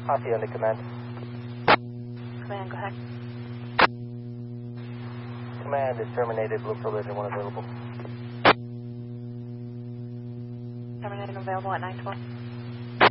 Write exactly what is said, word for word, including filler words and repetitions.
Hacienda Command. Command, go ahead. Command is terminated. Blue collision one available. Terminated available at nine twelve.